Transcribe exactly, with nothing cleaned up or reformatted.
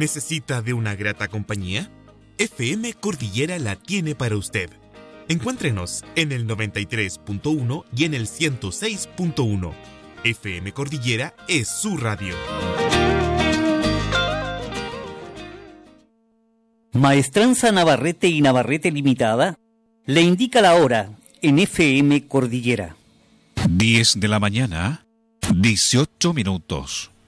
¿Necesita de una grata compañía? F M Cordillera la tiene para usted. Encuéntrenos en el noventa y tres punto uno y en el ciento seis punto uno. F M Cordillera es su radio. Maestranza Navarrete y Navarrete Limitada le indica la hora en F M Cordillera. diez de la mañana, dieciocho minutos.